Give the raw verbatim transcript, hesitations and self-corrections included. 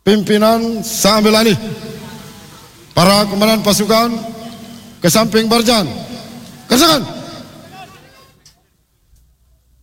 pimpinan sambil alih. Para komandan pasukan ke samping Barjan. Kerjakan.